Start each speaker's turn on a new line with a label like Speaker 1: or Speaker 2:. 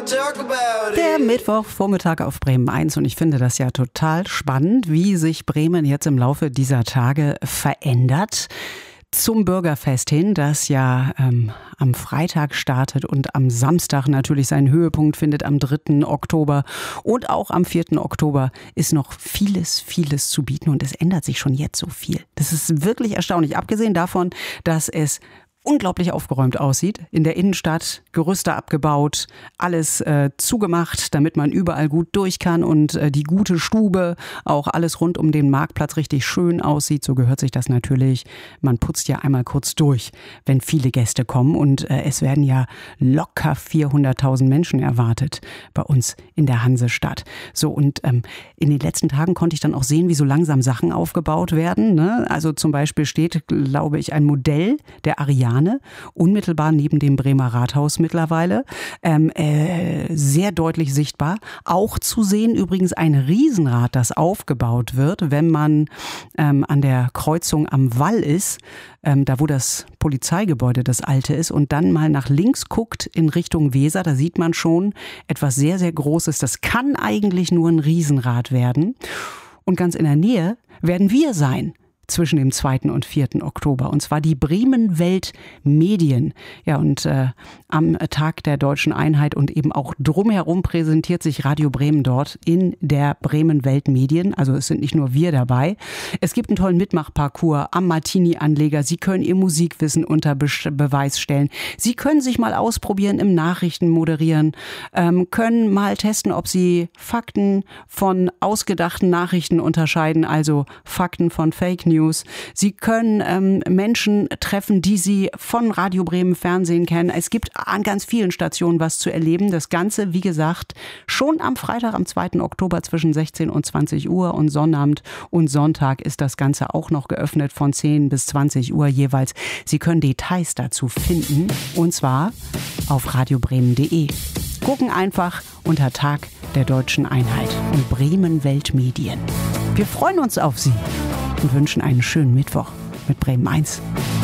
Speaker 1: Der Mittwochvormittag auf Bremen 1 und ich finde das ja total spannend, wie sich Bremen jetzt im Laufe dieser Tage verändert. Zum Bürgerfest hin, das ja am Freitag startet und am Samstag natürlich seinen Höhepunkt findet, am 3. Oktober. Und auch am 4. Oktober ist noch vieles zu bieten und es ändert sich schon jetzt so viel. Das ist wirklich erstaunlich, abgesehen davon, dass es unglaublich aufgeräumt aussieht. In der Innenstadt Gerüste abgebaut, alles zugemacht, damit man überall gut durch kann und die gute Stube, auch alles rund um den Marktplatz richtig schön aussieht. So gehört sich das natürlich. Man putzt ja einmal kurz durch, wenn viele Gäste kommen und es werden ja locker 400.000 Menschen erwartet bei uns in der Hansestadt. So und in den letzten Tagen konnte ich dann auch sehen, wie so langsam Sachen aufgebaut werden. Ne? Also zum Beispiel steht, glaube ich, ein Modell der Ariane unmittelbar neben dem Bremer Rathaus mittlerweile, sehr deutlich sichtbar. Auch zu sehen übrigens ein Riesenrad, das aufgebaut wird, wenn man an der Kreuzung am Wall ist, da wo das Polizeigebäude, das alte ist, und dann mal nach links guckt in Richtung Weser, da sieht man schon etwas sehr, sehr Großes. Das kann eigentlich nur ein Riesenrad werden. Und ganz in der Nähe werden wir sein. Zwischen dem 2. und 4. Oktober. Und zwar die Bremen Welt Medien. Ja, und am Tag der deutschen Einheit und eben auch drumherum präsentiert sich Radio Bremen dort in der Bremen Welt Medien. Also es sind nicht nur wir dabei. Es gibt einen tollen Mitmachparcours am Martini-Anleger. Sie können Ihr Musikwissen unter Beweis stellen. Sie können sich mal ausprobieren im Nachrichten moderieren, können mal testen, ob Sie Fakten von ausgedachten Nachrichten unterscheiden, also Fakten von Fake News. Sie können Menschen treffen, die Sie von Radio Bremen Fernsehen kennen. Es gibt an ganz vielen Stationen was zu erleben. Das Ganze, wie gesagt, schon am Freitag, am 2. Oktober zwischen 16 und 20 Uhr und Sonnabend und Sonntag ist das Ganze auch noch geöffnet von 10 bis 20 Uhr jeweils. Sie können Details dazu finden und zwar auf radiobremen.de. Gucken einfach unter Tag der deutschen Einheit und Bremen Welt Medien. Wir freuen uns auf Sie und wünschen einen schönen Mittwoch mit Bremen 1.